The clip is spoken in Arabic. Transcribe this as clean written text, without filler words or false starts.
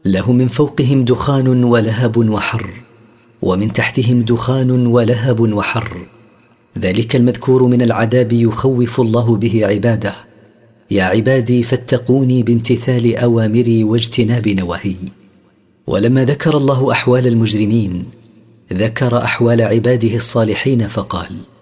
لهم من فوقهم دخان ولهب وحر، ومن تحتهم دخان ولهب وحر. ذلك المذكور من العذاب يخوف الله به عباده. يا عبادي فاتقوني بامتثال أوامري واجتناب نواهي. ولما ذكر الله أحوال المجرمين ذكر أحوال عباده الصالحين فقال: